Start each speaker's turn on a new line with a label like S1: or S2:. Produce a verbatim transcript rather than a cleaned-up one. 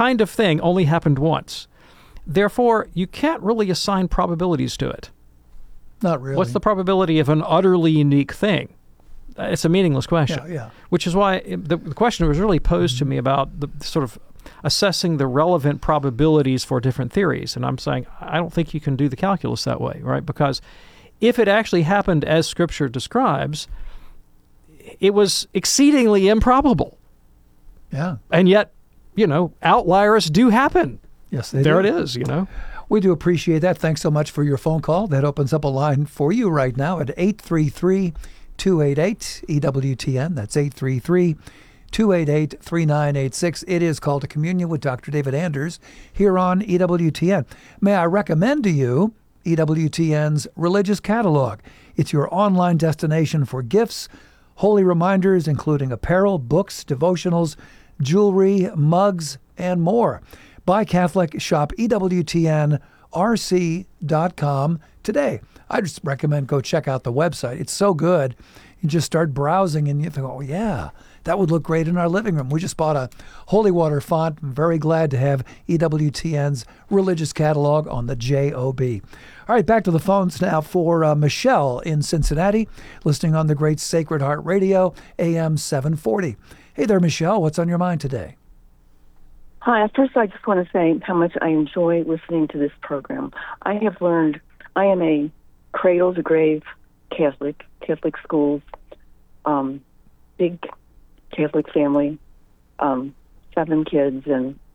S1: kind of thing only happened once. Therefore, you can't really assign probabilities to it.
S2: Not really.
S1: What's the probability of an utterly unique thing? It's a meaningless question.
S2: Yeah, yeah.
S1: Which is why it, the, the question was really posed mm-hmm. to me about the sort of assessing the relevant probabilities for different theories. And I'm saying, I don't think you can do the calculus that way, right? Because if it actually happened as Scripture describes, it was exceedingly improbable.
S2: Yeah.
S1: And yet, you know, outliers do happen.
S2: Yes, they
S1: there
S2: do.
S1: It is, you know.
S2: We do appreciate that. Thanks so much for your phone call. That opens up a line for you right now at eight three three, two eight eight, E W T N. That's eight three three, two eight eight, three nine eight six. It is Call to Communion with Doctor David Anders here on E W T N. May I recommend to you E W T N's Religious Catalog. It's your online destination for gifts, holy reminders, including apparel, books, devotionals, jewelry, mugs, and more. Buy Catholic, shop E W T N R C dot com today. I just recommend go check out the website. It's so good. You just start browsing and you think, oh, yeah, that would look great in our living room. We just bought a holy water font. I'm very glad to have E W T N's Religious Catalog on the J O B. All right, back to the phones now for uh, Michelle in Cincinnati, listening on the great Sacred Heart Radio, A M seven forty. Hey there, Michelle. What's on your mind today?
S3: Hi. First, I just want to say how much I enjoy listening to this program. I have learned, I am a cradle-to-grave Catholic, Catholic schools, um, big Catholic family, um, seven kids, and